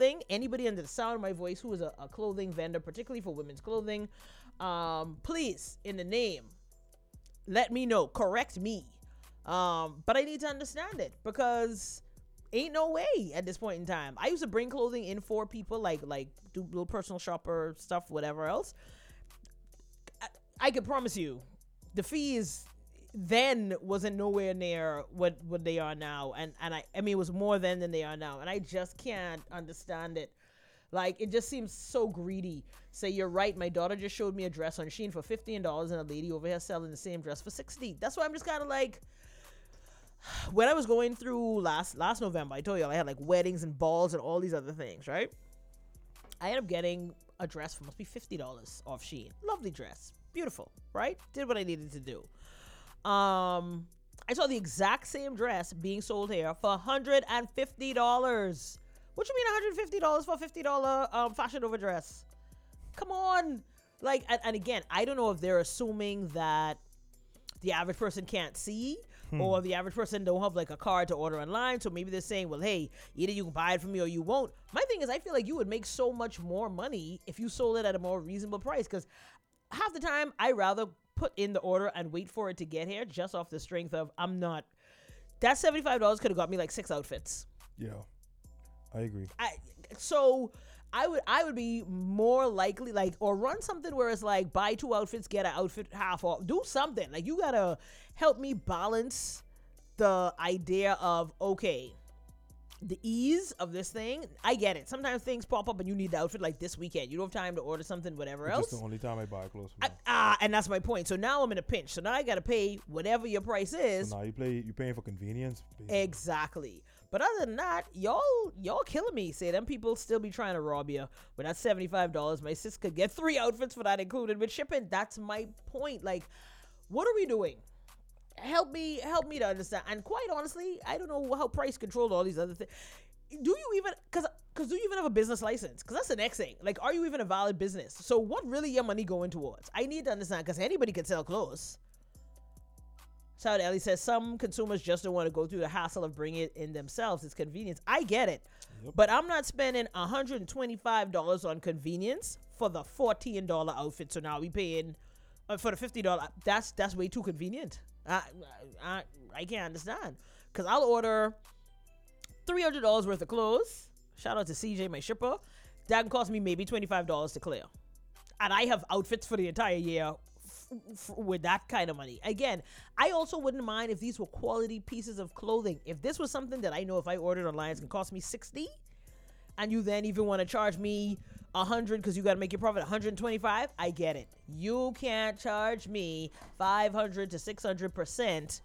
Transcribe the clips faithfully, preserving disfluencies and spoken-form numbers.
something, anybody under the sound of my voice who is a, a clothing vendor, particularly for women's clothing, um, please, in the name, let me know, correct me. Um, but I need to understand it because ain't no way at this point in time. I used to bring clothing in for people, like like do little personal shopper stuff, whatever else. I, I can promise you, the fees then wasn't nowhere near what what they are now, and and I I mean it was more then than they are now, and I just can't understand it. Like, it just seems so greedy. Say, you're right, my daughter just showed me a dress on Shein for fifteen dollars and a lady over here selling the same dress for sixty dollars. That's why I'm just kind of like, when I was going through last last November, I told y'all I had like weddings and balls and all these other things, right? I ended up getting a dress for must be fifty dollars off Shein. Lovely dress. Beautiful, right? Did what I needed to do. Um, I saw the exact same dress being sold here for one hundred fifty dollars. What you mean one hundred fifty dollars for a fifty dollars um, Fashion Nova dress? Come on. Like, and, and again, I don't know if they're assuming that the average person can't see hmm. or the average person don't have like a card to order online. So maybe they're saying, well, hey, either you can buy it from me or you won't. My thing is, I feel like you would make so much more money if you sold it at a more reasonable price, because half the time I rather put in the order and wait for it to get here just off the strength of I'm not, that seventy-five dollars could have got me like six outfits. Yeah, I agree. I, so I would I would be more likely, like, or run something where it's like buy two outfits, get an outfit half off. Do something. Like, you gotta help me balance the idea of, okay, the ease of this thing. I get it. Sometimes things pop up and you need the outfit like this weekend. You don't have time to order something, whatever It's else. just the only time I buy clothes from I, you. ah, and that's my point. So now I'm in a pinch. So now I gotta pay whatever your price is. So now you play you paying for convenience. Basically. Exactly. But other than that, y'all y'all killing me. Say them people still be trying to rob you. But that's seventy-five dollars. My sis could get three outfits for that included with shipping. That's my point. Like, what are we doing? Help me, help me to understand. And quite honestly, I don't know how price controlled all these other things. Do you even, cause, cause do you even have a business license? Cause that's the next thing. Like, are you even a valid business? So what really your money going towards? I need to understand, cause anybody can sell clothes. Shout out Ellie says some consumers just don't want to go through the hassle of bringing it in themselves. It's convenience. I get it, yep. But I'm not spending one hundred twenty-five dollars on convenience for the fourteen dollars outfit. So now we paying uh, for the fifty dollars. That's that's way too convenient. I I, I can't understand, cause I'll order three hundred dollars worth of clothes. Shout out to C J, my shipper. That can cost me maybe twenty-five dollars to clear. And I have outfits for the entire year f- f- with that kind of money. Again, I also wouldn't mind if these were quality pieces of clothing. If this was something that I know if I ordered online, it's going to cost me sixty dollars, and you then even want to charge me one hundred dollars because you got to make your profit one hundred twenty-five dollars, I get it. You can't charge me five hundred to six hundred percent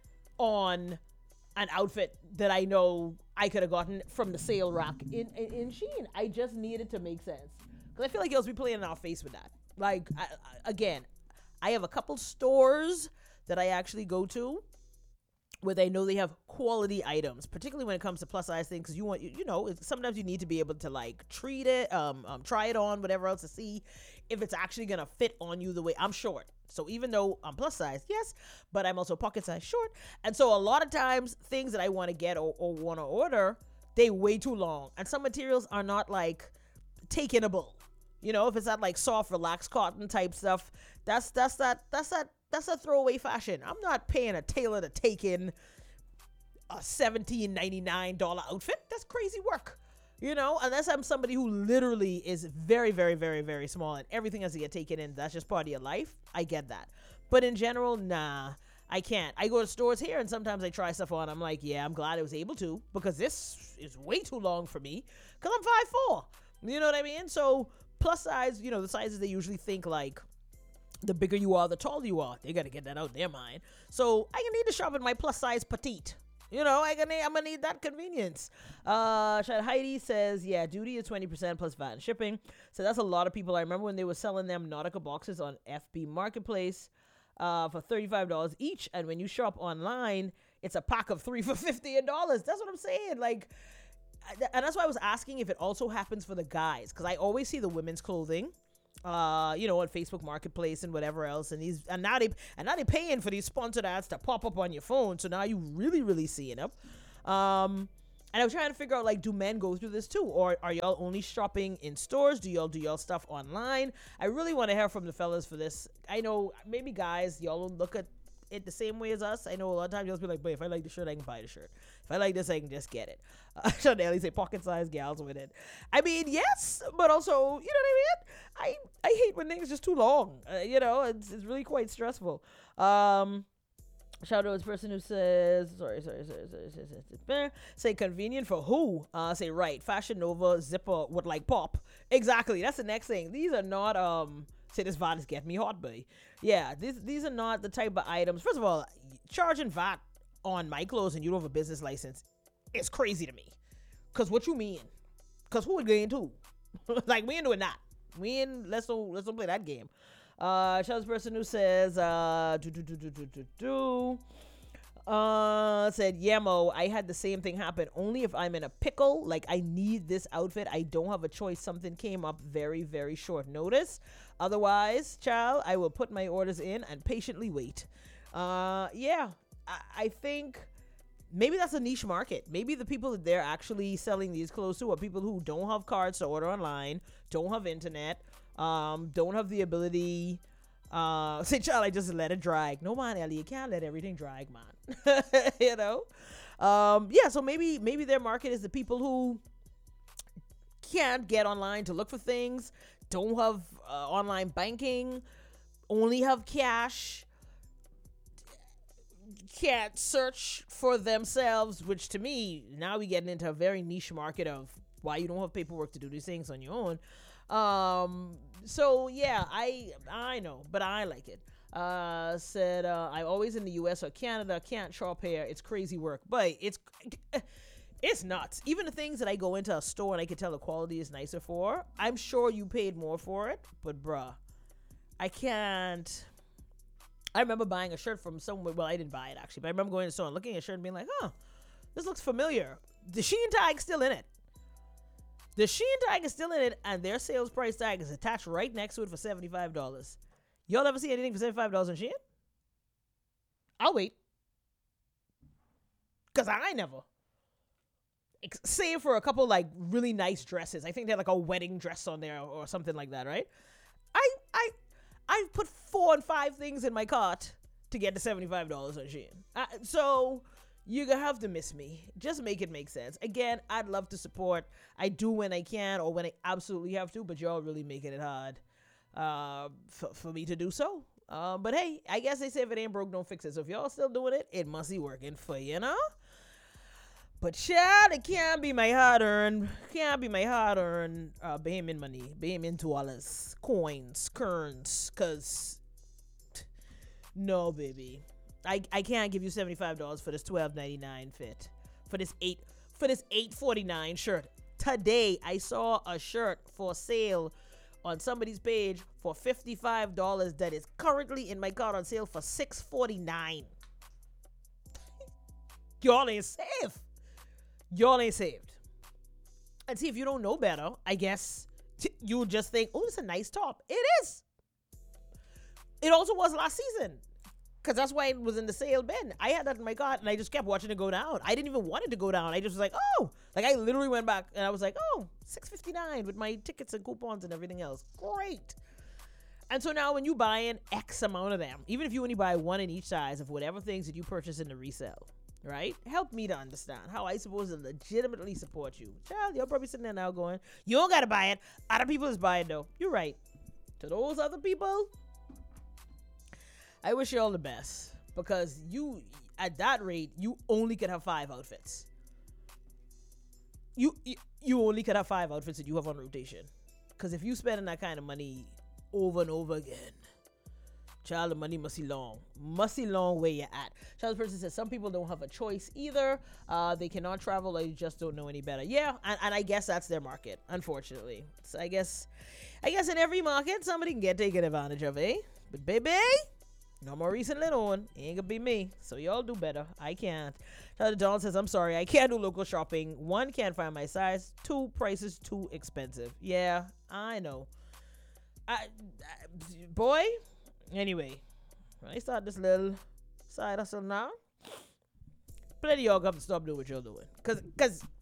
on an outfit that I know I could have gotten from the sale rack in, in, in Shein. I just needed to make sense. Because I feel like y'all be playing in our face with that. Like, I, I, again, I have a couple stores that I actually go to where they know they have quality items, particularly when it comes to plus size things, because you want, you, you know, it's, sometimes you need to be able to like treat it, um, um, try it on, whatever else, to see if it's actually going to fit on you the way. I'm short. So even though I'm plus size, yes, but I'm also pocket size short. And so a lot of times things that I want to get or, or want to order, they way too long. And some materials are not like takenable. You know, if it's that like soft, relaxed cotton type stuff, that's, that's that, that's that, that's a throwaway fashion. I'm not paying a tailor to take in a seventeen ninety-nine dollars outfit. That's crazy work. You know, unless I'm somebody who literally is very, very, very, very small and everything has to get taken in. That's just part of your life. I get that. But in general, nah, I can't. I go to stores here and sometimes I try stuff on. I'm like, yeah, I'm glad I was able to, because this is way too long for me because I'm five foot four. You know what I mean? So plus size, you know, the sizes they usually think like the bigger you are, the taller you are. They got to get that out in their mind. So I need to shop in my plus size petite. You know, I gonna, I'm gonna need that convenience. Uh, Heidi says, yeah, duty is twenty percent plus V A T and shipping. So that's a lot of people. I remember when they were selling them Nautica boxes on F B Marketplace uh, for thirty-five dollars each. And when you shop online, it's a pack of three for fifty dollars. That's what I'm saying. Like, and that's why I was asking if it also happens for the guys. Because I always see the women's clothing, uh, you know, on Facebook Marketplace and whatever else, and these, and now they, and now they paying for these sponsored ads to pop up on your phone. So now you really, really seeing them. Um, And I was trying to figure out, like, do men go through this too? Or are y'all only shopping in stores? Do y'all do y'all stuff online? I really want to hear from the fellas for this. I know maybe guys, y'all don't look at it the same way as us. I know a lot of times y'all be like, but if I like the shirt, I can buy the shirt. If I like this, I can just get it. Uh, should at least say pocket size gals with it. I mean, yes, but also, you know what I mean? I, I hate when things just too long. Uh, you know, it's, it's really quite stressful. Um... Shout out to this person who says, sorry, sorry, sorry, sorry, sorry, sorry, sorry. Say convenient for who? Uh, say right. Fashion Nova zipper would like pop. Exactly. That's the next thing. These are not, um, say this V A T is getting me hot, baby. Yeah, these, these are not the type of items. First of all, charging V A T on my clothes and you don't have a business license is crazy to me. Cause what you mean? Cause who would gain too? Like, we ain't doing that. We ain't, let's don't, let's don't play that game. Uh, shout out to the person who says, uh, do, do, do, do, do, do, do. Uh, said, Yamo, I had the same thing happen. Only if I'm in a pickle, like I need this outfit. I don't have a choice. Something came up very, very short notice. Otherwise, child, I will put my orders in and patiently wait. Uh, yeah, I, I think maybe that's a niche market. Maybe the people that they're actually selling these clothes to are people who don't have cards to order online, don't have internet, um, don't have the ability. Uh, say, child, I just let it drag. No, man, Ellie, you can't let everything drag, man. You know? Um, yeah, so maybe maybe their market is the people who can't get online to look for things, don't have uh, online banking, only have cash, can't search for themselves, which to me, now we getting into a very niche market of why you don't have paperwork to do these things on your own. Um, so yeah, I, I know, but I like it. Uh, said, uh, I'm always in the U S or Canada, can't shop here. It's crazy work, but it's, it's nuts. Even the things that I go into a store and I can tell the quality is nicer for, I'm sure you paid more for it, but bruh, I can't. I remember buying a shirt from somewhere. Well, I didn't buy it actually, but I remember going to the store and looking at a shirt and being like, huh, this looks familiar. The Shein tag's still in it. The Shein tag is still in it, and their sales price tag is attached right next to it for seventy-five dollars. Y'all ever see anything for seventy-five dollars on Shein? I'll wait. Because I never. Save for a couple, like, really nice dresses. I think they had, like, a wedding dress on there or something like that, right? I, I, I've put four and five things in my cart to get to seventy-five dollars on Shein. Uh, so... You're gonna have to miss me. Just make it make sense. Again, I'd love to support. I do when I can or when I absolutely have to, but y'all really making it hard uh, for, for me to do so. Uh, but hey, I guess they say if it ain't broke, don't fix it. So if y'all still doing it, it must be working for you, you know? But child, it can't be my hard-earned, can't be my hard-earned uh, Bahamian money, Bahamian dollars, coins, kerns, because no, baby. I, I can't give you seventy-five dollars for this twelve ninety-nine fit. For this eight for this eight forty-nine shirt. Today I saw a shirt for sale on somebody's page for fifty-five dollars that is currently in my cart on sale for six forty-nine. Y'all ain't safe. Y'all ain't saved. And see, if you don't know better, I guess you'll just think, oh, it's a nice top. It is. It also was last season. Because that's why it was in the sale bin. I had that in my cart, and I just kept watching it go down. I didn't even want it to go down. I just was like, oh. Like, I literally went back, and I was like, oh, six fifty-nine with my tickets and coupons and everything else. Great. And so now when you buy an X amount of them, even if you only buy one in each size of whatever things that you purchase in the resale, right? Help me to understand how I supposed to legitimately support you. Child, you're probably sitting there now going, you don't got to buy it. Other people is buying, though. You're right. To those other people, I wish you all the best, because you, at that rate, you only could have five outfits. You you, you only could have five outfits that you have on rotation. Because if you spending that kind of money over and over again, child, the money must be long. Must be long where you're at. Child person says some people don't have a choice either. Uh, they cannot travel, or you just don't know any better. Yeah, and, and I guess that's their market, unfortunately. So I guess, I guess in every market, somebody can get taken advantage of, eh? But baby, no more recently on. Ain't gonna be me. So y'all do better. I can't. Tyler Dawn says, I'm sorry. I can't do local shopping. One, can't find my size. Two, prices too expensive. Yeah, I know. I, I boy. Anyway, I start this little side hustle now. Plenty of y'all got to stop doing what y'all doing. Cause, cause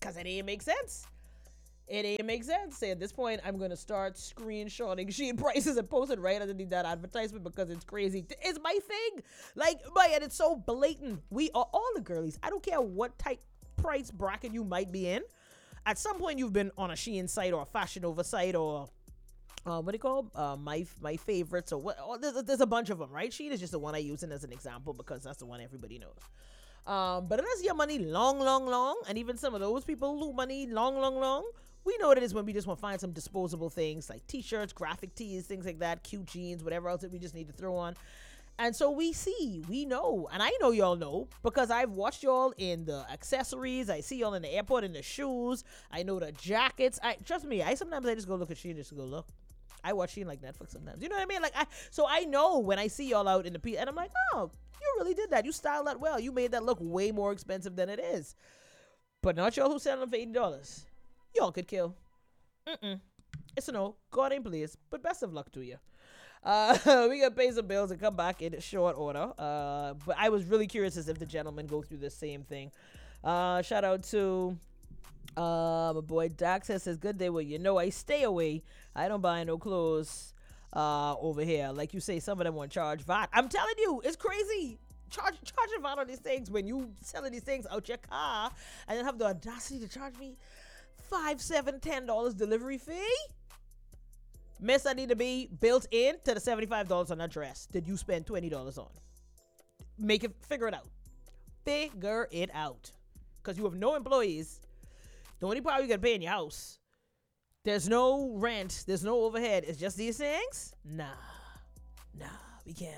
Because it ain't make sense. It ain't make sense. Say at this point, I'm going to start screenshotting Shein prices and post it right underneath that advertisement because it's crazy. It's my thing. Like, my, and it's so blatant. We are all the girlies. I don't care what type price bracket you might be in. At some point, you've been on a Shein site or a Fashion Nova site or uh, what do you call them? Uh, my my favorites or what? Oh, there's, there's a bunch of them, right? Shein is just the one I use as an example because that's the one everybody knows. Um, but unless your money long, long, long, and even some of those people lose money long, long, long, we know what it is when we just want to find some disposable things like t-shirts, graphic tees, things like that, cute jeans, whatever else that we just need to throw on. And so we see, we know, and I know y'all know because I've watched y'all in the accessories. I see y'all in the airport in the shoes. I know the jackets. I trust me. I sometimes I just go look at Shein just to go look. I watch Shein like Netflix sometimes. You know what I mean? Like I, so I know when I see y'all out in the P, and I'm like, oh, you really did that. You styled that well. You made that look way more expensive than it is. But not y'all who selling them for eighty dollars. Y'all could kill. Mm-mm. It's a no. God ain't pleased. But best of luck to you. Uh, we gotta pay some bills and come back in short order. Uh, but I was really curious as if the gentlemen go through the same thing. Uh, shout out to uh, my boy Dax says, good day. Well, you know, I stay away. I don't buy no clothes uh, over here. Like you say, some of them want to charge V A T. I'm telling you, it's crazy. Charge, charging V A T on these things when you selling these things out your car and then have the audacity to charge me five, seven, ten dollars delivery fee. Miss, I need to be built in to the seventy-five dollars on that dress that you spend twenty dollars on. Make it, figure it out. Figure it out. Because you have no employees. The only part you got to pay in your house. There's no rent. There's no overhead. It's just these things? Nah. Nah, we can't.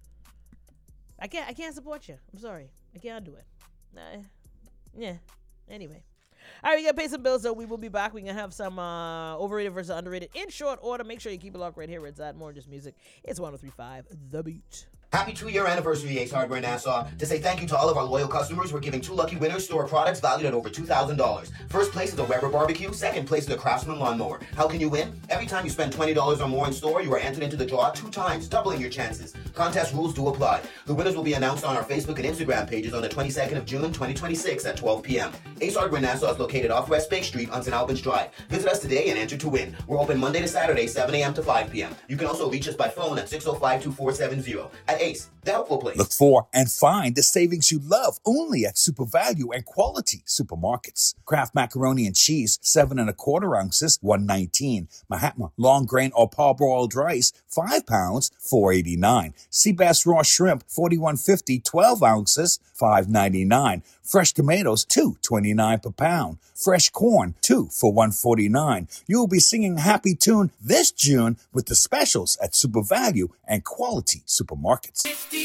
I can't, I can't support you. I'm sorry. I can't do it. Nah. Yeah. Anyway. All right, we got to pay some bills, so we will be back. We're going to have some uh, overrated versus underrated in short order. Make sure you keep it locked right here. It's that more just music. It's one oh three point five The Beat. Happy two-year anniversary, Ace Hardware Nassau. To say thank you to all of our loyal customers, we're giving two lucky winners store products valued at over two thousand dollars. First place is a Weber barbecue. Second place is a Craftsman lawnmower. How can you win? Every time you spend twenty dollars or more in store, you are entered into the draw two times, doubling your chances. Contest rules do apply. The winners will be announced on our Facebook and Instagram pages on the twenty-second of June, twenty twenty-six at twelve p.m. Ace Hardware Nassau is located off West Bay Street on Saint Albans Drive. Visit us today and enter to win. We're open Monday to Saturday, seven a.m. to five p.m. You can also reach us by phone at six oh five, two four seven zero. At Ace, the helpful place. Look for and find the savings you love only at Super Value and Quality Supermarkets. Kraft macaroni and cheese, seven and a quarter ounces, one nineteen. Mahatma long grain or parboiled rice, five pounds, four eighty-nine. Seabass raw shrimp, forty-one fifty, twelve ounces, five ninety-nine. Fresh tomatoes, two twenty-nine per pound. Fresh corn, two for one forty-nine. You will be singing Happy Tune this June with the specials at Super Value and Quality Supermarkets.